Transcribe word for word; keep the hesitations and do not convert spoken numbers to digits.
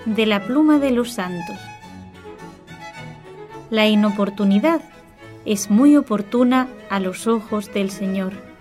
de la pluma de los santos. La inoportunidad es muy oportuna a los ojos del Señor.